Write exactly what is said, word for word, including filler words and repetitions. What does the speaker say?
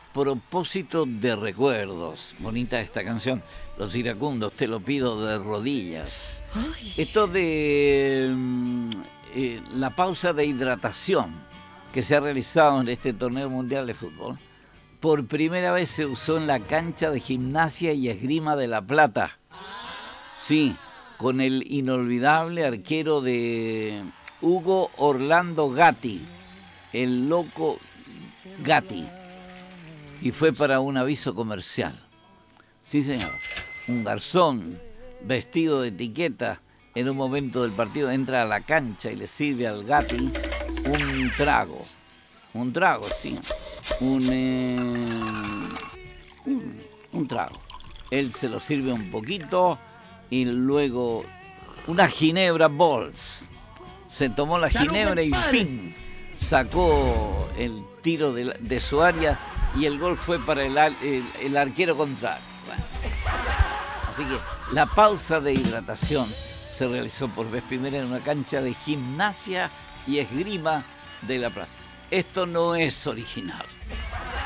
propósito de recuerdos. Bonita esta canción. Los iracundos, te lo pido de rodillas. Ay. Esto de eh, la pausa de hidratación que se ha realizado en este torneo mundial de fútbol, por primera vez se usó en la cancha de Gimnasia y Esgrima de La Plata. Sí, con el inolvidable arquero de Hugo Orlando Gatti, el loco Gatti. Y fue para un aviso comercial. Sí, señor. Un garzón vestido de etiqueta en un momento del partido entra a la cancha y le sirve al Gatti un trago. Un trago, sí. Un, eh, un, un trago. Él se lo sirve un poquito y luego una ginebra Bols. Se tomó la ginebra y ¡pim! Sacó el tiro de, la, de su área y el gol fue para el, el, el arquero contrario. Bueno. Así que la pausa de hidratación se realizó por vez primera en una cancha de Gimnasia y Esgrima de La Plata. Esto no es original.